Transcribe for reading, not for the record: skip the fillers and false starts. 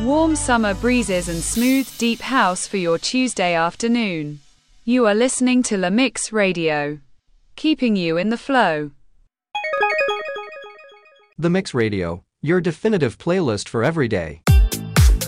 Warm summer breezes and smooth, deep house for your Tuesday afternoon. You are listening to La Mix Radio, keeping you in the flow. The Mix Radio, your definitive playlist for every day.